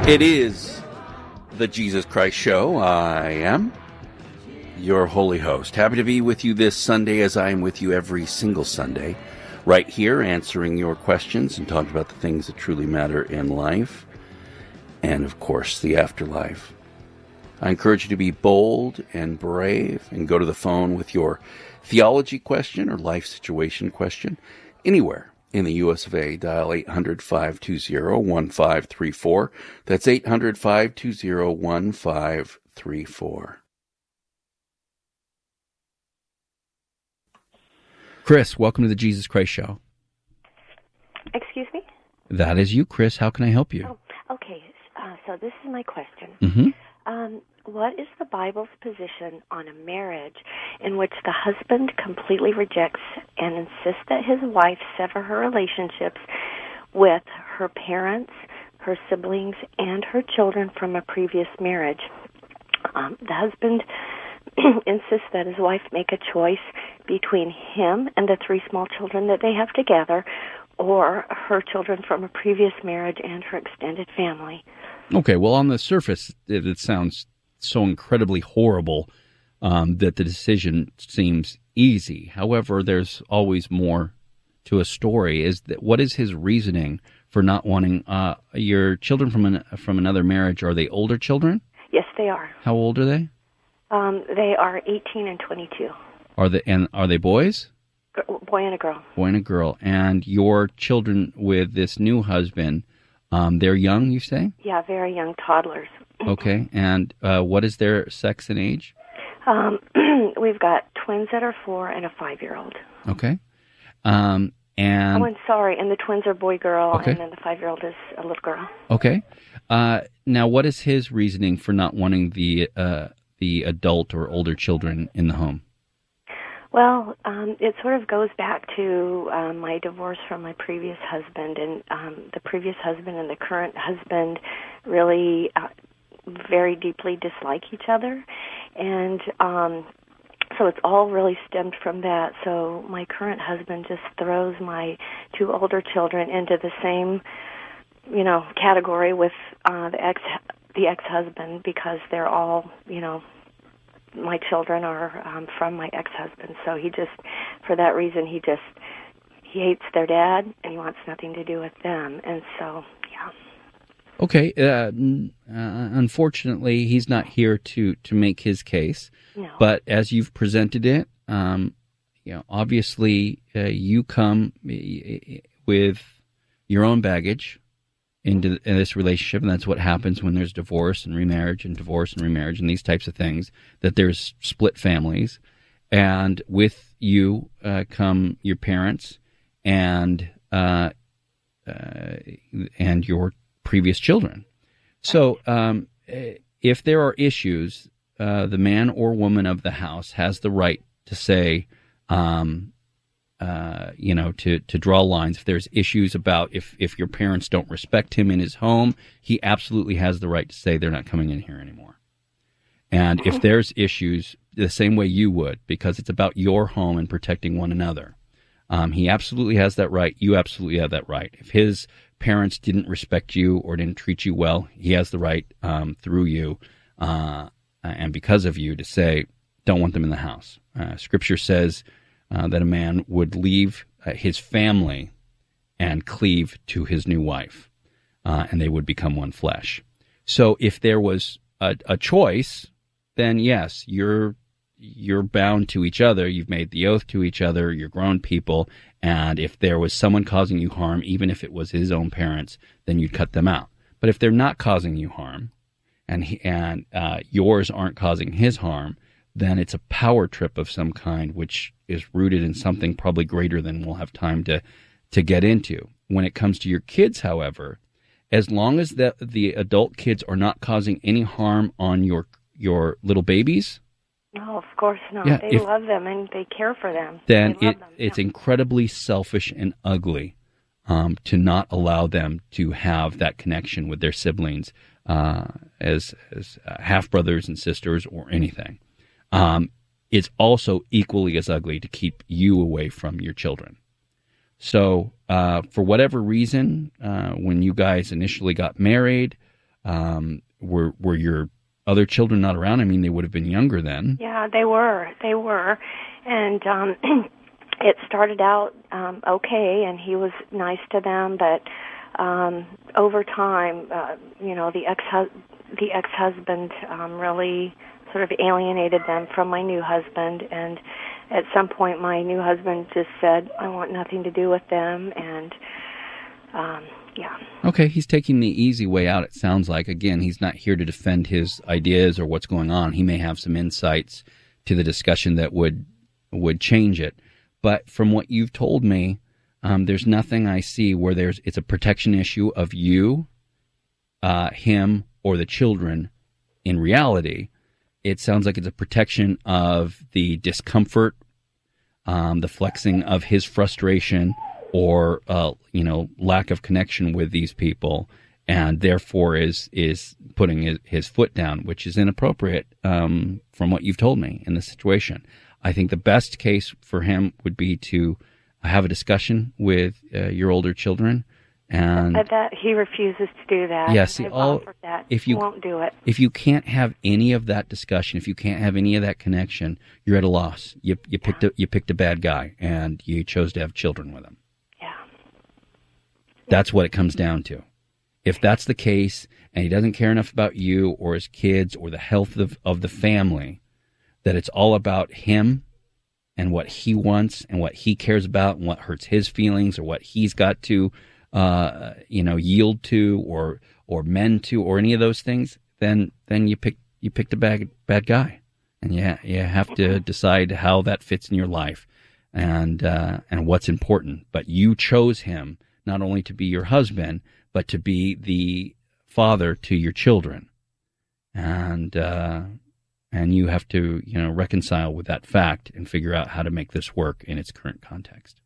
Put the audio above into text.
It is the Jesus Christ Show. I am your holy host. Happy to be with you this Sunday, as I am with you every single Sunday, right here answering your questions and talking about the things that truly matter in life and, of course, the afterlife. I encourage you to be bold and brave and go to the phone with your theology question or life situation question anywhere in the U.S. of A. Dial 800-520-1534. That's 800-520-1534. Chris, welcome to the Jesus Christ Show. Excuse me? That is you, Chris. How can I help you? Oh, okay. So this is my question. Mm-hmm. What is the Bible's position on a marriage in which the husband completely rejects and insists that his wife sever her relationships with her parents, her siblings, and her children from a previous marriage? The husband insists that his wife make a choice between him and the 3 small children that they have together, or her children from a previous marriage and her extended family. Okay, well, on the surface, it sounds so incredibly horrible that the decision seems easy. However, there's always more to a story. What is his reasoning for not wanting your children from another marriage? Are they older children? Yes, they are. How old are they? They are 18 and 22. Are they boys? Boy and a girl. Boy and a girl. And your children with this new husband, they're young, you say? Yeah, very young toddlers. Okay. And what is their sex and age? We've got twins that are 4 and a 5-year-old. Okay. And the twins are boy-girl, okay. And then the 5-year-old is a little girl. Okay. Now, what is his reasoning for not wanting the adult or older children in the home? Well, it sort of goes back to my divorce from my previous husband, and the previous husband and the current husband really very deeply dislike each other, and so it's all really stemmed from that. So my current husband just throws my 2 older children into the same, category with the ex-husband, because they're all, my children are from my ex-husband. So for that reason, he hates their dad, and he wants nothing to do with them. And so, yeah. Okay. Unfortunately, he's not here to make his case. No. But as you've presented it, obviously you come with your own baggage into this relationship, and that's what happens when there's divorce and remarriage and divorce and remarriage and these types of things, that there's split families. And with you come your parents and your previous children. So if there are issues, the man or woman of the house has the right to say, to draw lines. If there's issues about if your parents don't respect him in his home, he absolutely has the right to say they're not coming in here anymore. And if there's issues, the same way you would, because it's about your home and protecting one another, he absolutely has that right. You absolutely have that right. If his parents didn't respect you or didn't treat you well, he has the right through you and because of you to say, don't want them in the house. Scripture says that a man would leave his family and cleave to his new wife, and they would become one flesh. So if there was a choice, then yes, you're bound to each other. You've made the oath to each other. You're grown people. And if there was someone causing you harm, even if it was his own parents, then you'd cut them out. But if they're not causing you harm, and yours aren't causing his harm, then it's a power trip of some kind, which is rooted in something probably greater than we'll have time to get into. When it comes to your kids, however, as long as the adult kids are not causing any harm on your little babies. No, of course not. Yeah, they love them and they care for them. Then it's incredibly selfish and ugly to not allow them to have that connection with their siblings as half brothers and sisters or anything. It's also equally as ugly to keep you away from your children. So for whatever reason, when you guys initially got married, Were your other children not around? I mean, they would have been younger then. Yeah, they were. And it started out okay, and he was nice to them, but over time, the ex-husband really sort of alienated them from my new husband, and at some point my new husband just said, I want nothing to do with them, and yeah. Okay, he's taking the easy way out, it sounds like. Again, he's not here to defend his ideas or what's going on. He may have some insights to the discussion that would change it. But from what you've told me, there's nothing I see where it's a protection issue of you, him, or the children. In reality, it sounds like it's a protection of the discomfort, the flexing of his frustration, or lack of connection with these people, and therefore is putting his foot down, which is inappropriate from what you've told me in this situation. I think the best case for him would be to have a discussion with your older children, and that he refuses to do that. Yes, I've offered that. He won't do it. If you can't have any of that discussion, if you can't have any of that connection, you're at a loss. You picked a bad guy, and you chose to have children with him. That's what it comes down to. If that's the case, and he doesn't care enough about you or his kids or the health of the family, that it's all about him and what he wants and what he cares about and what hurts his feelings or what he's got to, yield to or mend to or any of those things, then you picked a bad guy, and you have to decide how that fits in your life and what's important. But you chose him not only to be your husband, but to be the father to your children. And you have to, reconcile with that fact and figure out how to make this work in its current context.